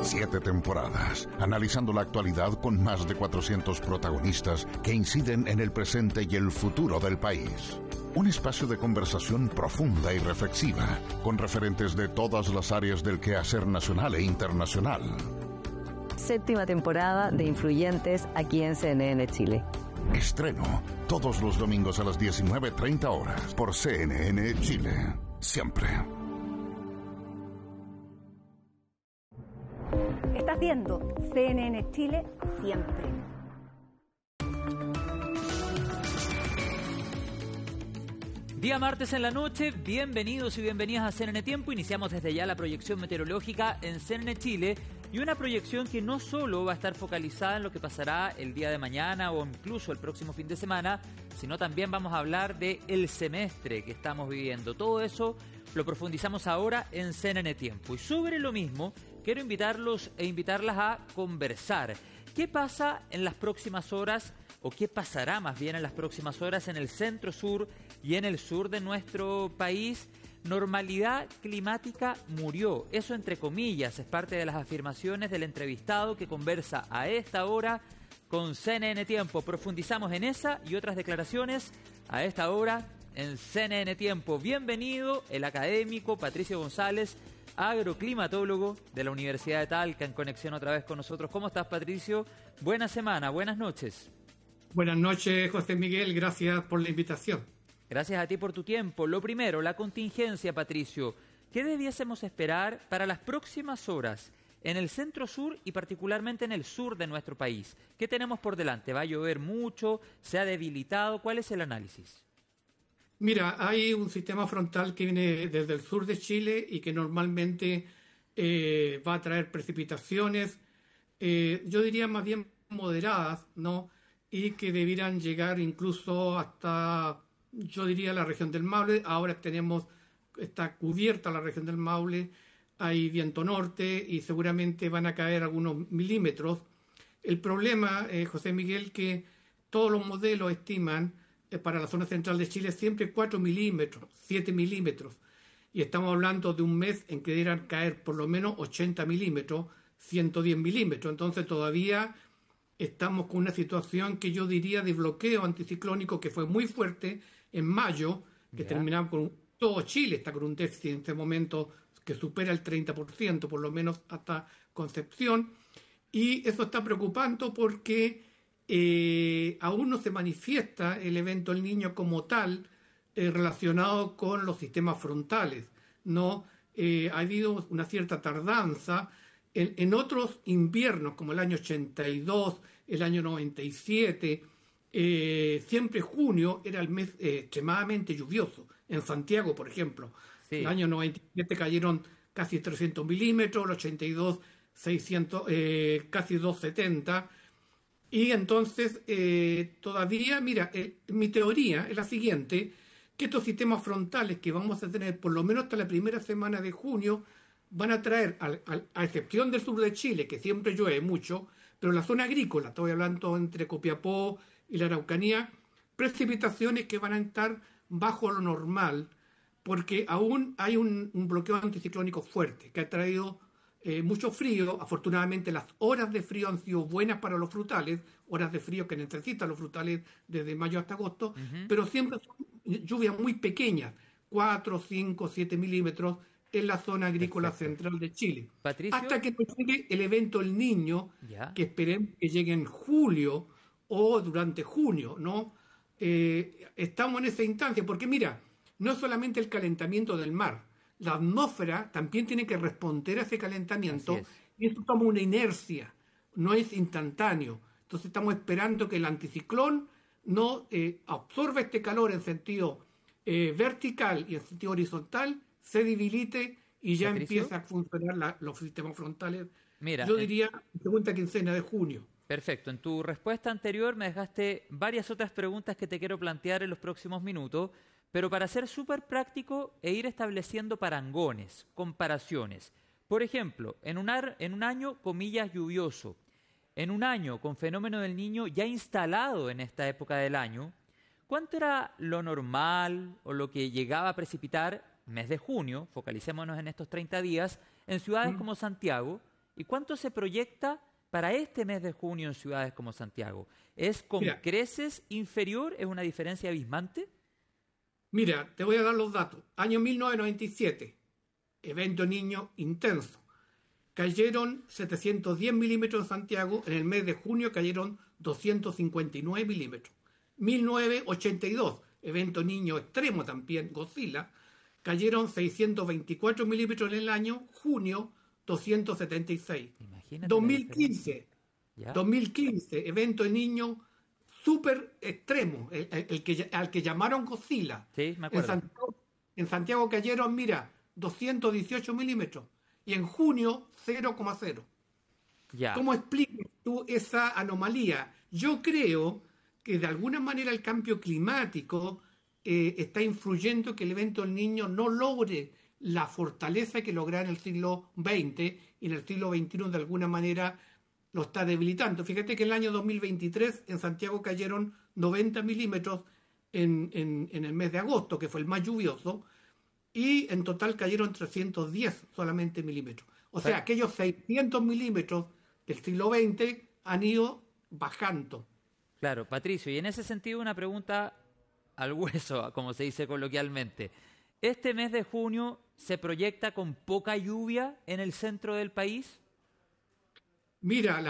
7 temporadas, analizando la actualidad con más de 400 protagonistas que inciden en el presente y el futuro del país. Un espacio de conversación profunda y reflexiva, con referentes de todas las áreas del quehacer nacional e internacional. 7ª temporada de Influyentes aquí en CNN Chile. Estreno todos los domingos a las 19:30 horas por CNN Chile. Siempre. Estás viendo CNN Chile siempre. Día martes en la noche, bienvenidos y bienvenidas a CNN Tiempo. Iniciamos desde ya la proyección meteorológica en CNN Chile y una proyección que no solo va a estar focalizada en lo que pasará el día de mañana o incluso el próximo fin de semana, sino también vamos a hablar del semestre que estamos viviendo. Todo eso lo profundizamos ahora en CNN Tiempo. Y sobre lo mismo, quiero invitarlos e invitarlas a conversar. ¿Qué pasa en las próximas horas? ¿O qué pasará más bien en las próximas horas en el centro-sur y en el sur de nuestro país? Normalidad climática murió, eso entre comillas, es parte de las afirmaciones del entrevistado que conversa a esta hora con CNN Tiempo. Profundizamos en esa y otras declaraciones a esta hora en CNN Tiempo. Bienvenido el académico Patricio González, agroclimatólogo de la Universidad de Talca, en conexión otra vez con nosotros. ¿Cómo estás, Patricio? Buena semana, buenas noches. Buenas noches, José Miguel, gracias por la invitación. Gracias a ti por tu tiempo. Lo primero, la contingencia, Patricio. ¿Qué debiésemos esperar para las próximas horas en el centro-sur y particularmente en el sur de nuestro país? ¿Qué tenemos por delante? ¿Va a llover mucho? ¿Se ha debilitado? ¿Cuál es el análisis? Mira, hay un sistema frontal que viene desde el sur de Chile y que normalmente va a traer precipitaciones, yo diría más bien moderadas, ¿no? Y que debieran llegar incluso hasta, yo diría, la región del Maule. Ahora está cubierta la región del Maule, hay viento norte y seguramente van a caer algunos milímetros. El problema, José Miguel, que todos los modelos estiman para la zona central de Chile siempre 4 milímetros, 7 milímetros. Y estamos hablando de un mes en que debieran caer por lo menos 80 milímetros, 110 milímetros. Entonces todavía estamos con una situación que yo diría de bloqueo anticiclónico que fue muy fuerte en mayo, que terminaba con todo Chile está con un déficit en este momento que supera el 30%, por lo menos hasta Concepción, y eso está preocupante porque aún no se manifiesta el evento El Niño como tal relacionado con los sistemas frontales, ¿no? Ha habido una cierta tardanza. En otros inviernos, como el año 82, el año 97, siempre junio era el mes extremadamente lluvioso. En Santiago, por ejemplo, sí. El año 97 cayeron casi 300 milímetros, el 82, 600, casi 270. Y entonces, todavía, mira, mi teoría es la siguiente, que estos sistemas frontales que vamos a tener por lo menos hasta la primera semana de junio, van a traer, a excepción del sur de Chile, que siempre llueve mucho, pero en la zona agrícola, estoy hablando entre Copiapó y la Araucanía, precipitaciones que van a estar bajo lo normal, porque aún hay un bloqueo anticiclónico fuerte, que ha traído mucho frío. Afortunadamente las horas de frío han sido buenas para los frutales, horas de frío que necesitan los frutales desde mayo hasta agosto, pero siempre son lluvias muy pequeñas, 4, 5, 7 milímetros, en la zona agrícola central de Chile. Patricio, hasta que llegue el evento El Niño, que esperemos que llegue en julio o durante junio, ¿no? Estamos en esa instancia, porque mira, no es solamente el calentamiento del mar, la atmósfera también tiene que responder a ese calentamiento, y esto toma una inercia, no es instantáneo. Entonces estamos esperando que el anticiclón no absorba este calor en sentido vertical y en sentido horizontal, se debilite y ya ¿Patricio? empieza a funcionar los sistemas frontales. Mira, yo diría segunda quincena de junio. Perfecto. En tu respuesta anterior me dejaste varias otras preguntas que te quiero plantear en los próximos minutos, pero para ser súper práctico e ir estableciendo parangones, comparaciones. Por ejemplo, en un año, comillas, lluvioso, en un año con fenómeno del Niño ya instalado en esta época del año, ¿cuánto era lo normal o lo que llegaba a precipitar mes de junio, focalicémonos en estos 30 días, en ciudades como Santiago ¿Y cuánto se proyecta para este mes de junio en ciudades como Santiago? ¿Es con creces inferior? ¿Es una diferencia abismante? Mira, te voy a dar los datos. Año 1997, evento niño intenso. Cayeron 710 milímetros en Santiago, en el mes de junio cayeron 259 milímetros. 1982, evento niño extremo también, Godzilla, cayeron 624 milímetros en el año, junio 276. Imagínate 2015, evento de niño súper extremo, al que llamaron Godzilla. Sí, me acuerdo. En Santiago cayeron, mira, 218 milímetros. Y en junio, 0,0. Ya. ¿Cómo explicas tú esa anomalía? Yo creo que de alguna manera el cambio climático está influyendo que el evento del Niño no logre la fortaleza que lograba en el siglo XX y en el siglo XXI de alguna manera lo está debilitando. Fíjate que en el año 2023 en Santiago cayeron 90 milímetros en el mes de agosto, que fue el más lluvioso, y en total cayeron 310 solamente milímetros. O sea, aquellos 600 milímetros del siglo XX han ido bajando. Claro, Patricio, y en ese sentido una pregunta al hueso, como se dice coloquialmente. ¿Este mes de junio se proyecta con poca lluvia en el centro del país? Mira,